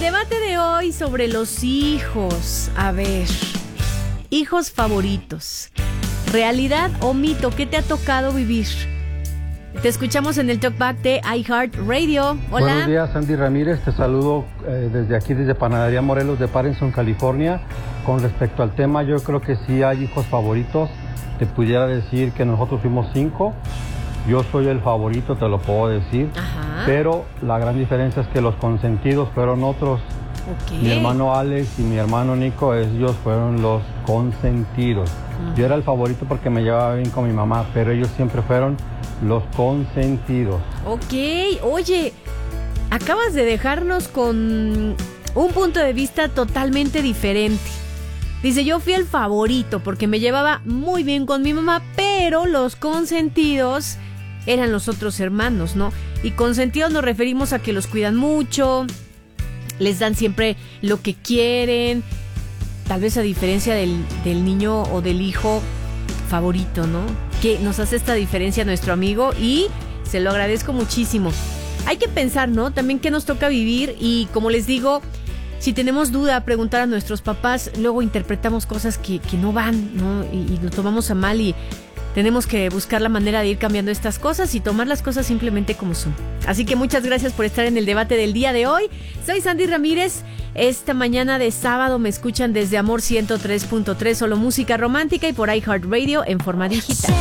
debate de hoy sobre los hijos. A ver, hijos favoritos. ¿Realidad o mito? ¿Qué te ha tocado vivir? Te escuchamos en el Talkback de iHeartRadio. Hola. Buenos días, Andy Ramírez. Te saludo desde Panadería Morelos de Patterson, California. Con respecto al tema, yo creo que sí hay hijos favoritos. Te pudiera decir que nosotros fuimos 5. Yo soy el favorito, te lo puedo decir. Ajá. Pero la gran diferencia es que los consentidos fueron otros. Okay. Mi hermano Alex y mi hermano Nico, ellos fueron los consentidos. Yo era el favorito porque me llevaba bien con mi mamá, pero ellos siempre fueron los consentidos. Ok, oye, acabas de dejarnos con un punto de vista totalmente diferente. Dice, yo fui el favorito porque me llevaba muy bien con mi mamá, pero los consentidos eran los otros hermanos, ¿no? Y consentidos nos referimos a que los cuidan mucho, les dan siempre lo que quieren, tal vez a diferencia del niño o del hijo favorito, ¿no? Que nos hace esta diferencia nuestro amigo y se lo agradezco muchísimo. Hay que pensar, ¿no? También qué nos toca vivir y como les digo, si tenemos duda, preguntar a nuestros papás, luego interpretamos cosas que no van, ¿no? Y lo tomamos a mal y tenemos que buscar la manera de ir cambiando estas cosas y tomar las cosas simplemente como son. Así que muchas gracias por estar en el debate del día de hoy. Soy Sandy Ramírez. Esta mañana de sábado me escuchan desde Amor 103.3, solo música romántica y por iHeartRadio en forma digital.